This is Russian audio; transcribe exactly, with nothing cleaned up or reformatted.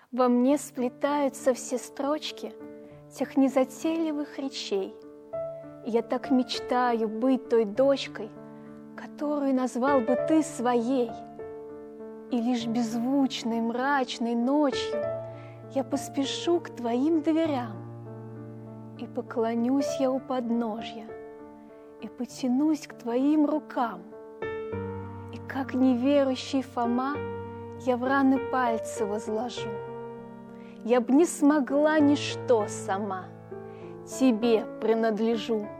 Во мне сплетаются все строчки тех незатейливых речей. И я так мечтаю быть той дочкой, которую назвал бы ты своей. И лишь беззвучной мрачной ночью я поспешу к твоим дверям, и поклонюсь я у подножья, и потянусь к твоим рукам. И как неверующий Фома я в раны пальцы возложу. Я б не смогла ничто сама, тебе принадлежу.